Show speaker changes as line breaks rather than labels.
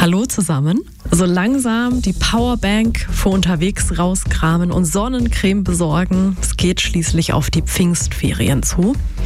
Hallo zusammen. So langsam die Powerbank für unterwegs rauskramen und Sonnencreme besorgen. Es geht schließlich auf die Pfingstferien zu.